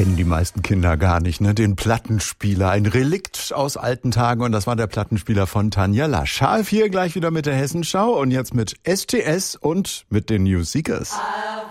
kennen die meisten Kinder gar nicht, ne? Den Plattenspieler, ein Relikt aus alten Tagen, und das war der Plattenspieler von Tanja Lasch. H4 gleich wieder mit der Hessenschau und jetzt mit STS und mit den New Seekers.